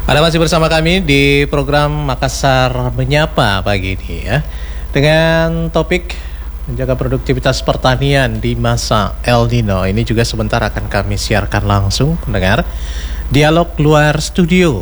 Anda masih bersama kami di program Makassar Menyapa pagi ini ya, dengan topik menjaga produktivitas pertanian di masa El Nino. Ini juga sebentar akan kami siarkan langsung, pendengar, dialog luar studio